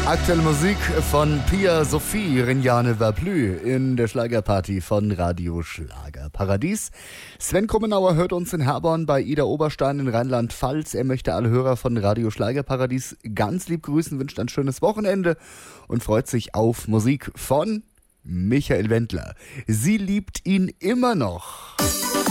Aktuelle Musik von Pia Sophie, Rien ne va plus in der Schlagerparty von Radio Schlagerparadies. Sven Krummenauer hört uns in Herborn bei Ida Oberstein in Rheinland-Pfalz. Er möchte alle Hörer von Radio Schlagerparadies ganz lieb grüßen, wünscht ein schönes Wochenende und freut sich auf Musik von Michael Wendler. Sie liebt ihn immer noch.